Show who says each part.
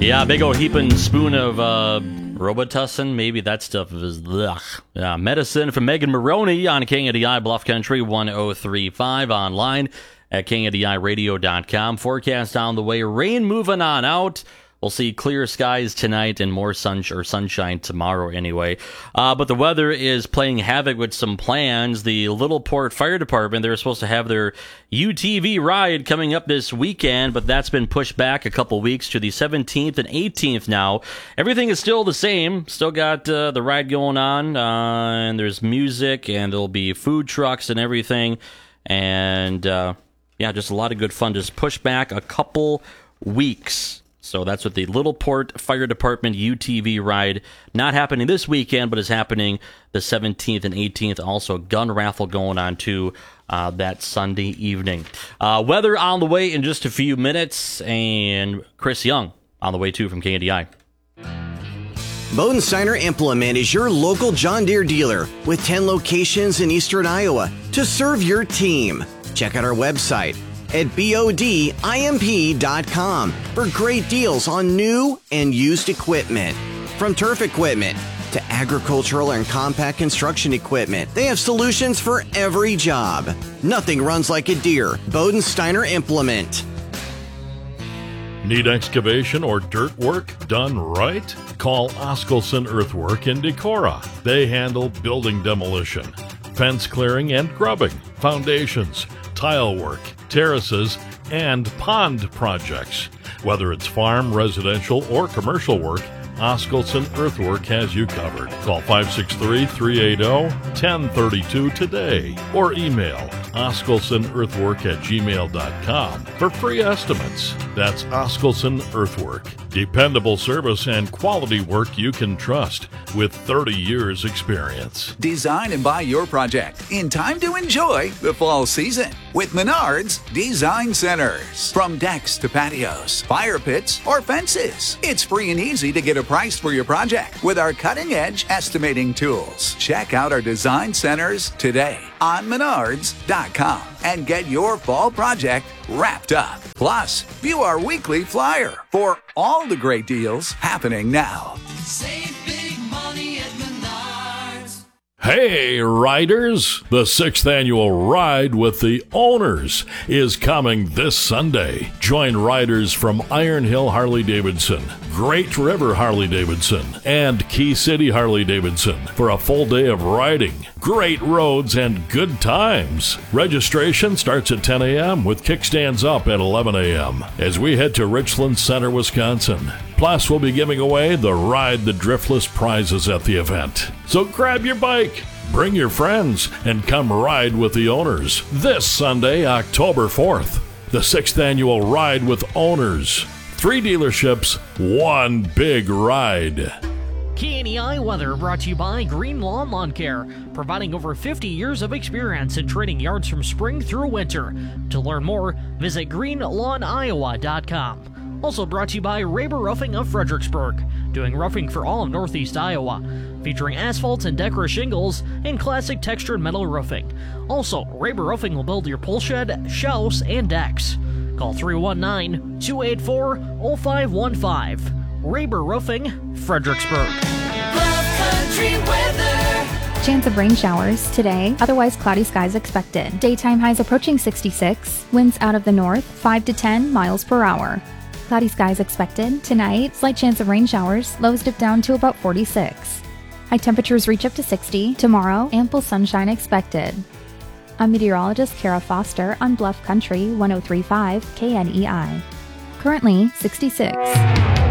Speaker 1: Yeah, big old heaping spoon of Robitussin. Maybe that stuff is medicine from Megan Maroney on KNDI Bluff Country 1035 online at KNDIRadio.com. Forecast on the way. Rain moving on out. We'll see clear skies tonight and more sunshine tomorrow anyway. But the weather is playing havoc with some plans. The Littleport Fire Department, they're supposed to have their UTV ride coming up this weekend, but that's been pushed back a couple weeks to the 17th and 18th now. Everything is still the same. Still got the ride going on, and there's music, and there'll be food trucks and everything. And, just a lot of good fun. Just push back a couple weeks. So that's what the Littleport Fire Department UTV ride, not happening this weekend, but is happening the 17th and 18th. Also, gun raffle going on, too, that Sunday evening. Weather on the way in just a few minutes, and Chris Young on the way, too, from KNDI.
Speaker 2: Bodensteiner Implement is your local John Deere dealer with 10 locations in eastern Iowa to serve your team. Check out our website at bodimp.com for great deals on new and used equipment. From turf equipment to agricultural and compact construction equipment, they have solutions for every job. Nothing runs like a Deere. Bodensteiner Implement.
Speaker 3: Need excavation or dirt work done right? Call Oskelson Earthwork in Decorah. They handle building demolition, fence clearing and grubbing, foundations, tile work, terraces, and pond projects. Whether it's farm, residential, or commercial work, Oskelson Earthwork has you covered. Call 563-380-1032 today or email oskelsonearthwork@gmail.com for free estimates. That's Oskelson Earthwork. Dependable service and quality work you can trust with 30 years experience.
Speaker 4: Design and buy your project in time to enjoy the fall season with Menards Design Centers. From decks to patios, fire pits, or fences, it's free and easy to get a price for your project with our cutting-edge estimating tools. Check out our design centers today on Menards.com and get your fall project wrapped up. Plus, view our weekly flyer for all the great deals happening now.
Speaker 5: Save big money at Menards.
Speaker 3: Hey, riders! The 6th annual Ride with the Owners is coming this Sunday. Join riders from Iron Hill Harley-Davidson, Great River Harley-Davidson, and Key City Harley-Davidson for a full day of riding, great roads, and good times. Registration starts at 10 a.m. with kickstands up at 11 a.m. as we head to Richland Center, Wisconsin. Plus, we'll be giving away the Ride the Driftless prizes at the event. So grab your bike, bring your friends, and come ride with the Owners this Sunday, October 4th. The 6th annual Ride with Owners. 3 dealerships, 1 big ride.
Speaker 6: KNEI weather brought to you by Green Lawn Care, providing over 50 years of experience in treating yards from spring through winter. To learn more, visit greenlawniowa.com. Also brought to you by Raber Roofing of Fredericksburg, doing roofing for all of Northeast Iowa, featuring asphalt and Decra shingles and classic textured metal roofing. Also, Raber Roofing will build your pole shed, shelves, and decks. Call 319-284-0515. Raber Roofing, Fredericksburg.
Speaker 5: Bluff Country weather.
Speaker 7: Chance of rain showers today, otherwise cloudy skies expected. Daytime highs approaching 66, winds out of the north 5 to 10 miles per hour. Cloudy skies expected. Tonight, slight chance of rain showers, lows dip down to about 46. High temperatures reach up to 60. Tomorrow, ample sunshine expected. I'm meteorologist Kara Foster on Bluff Country 1035 KNEI. Currently 66.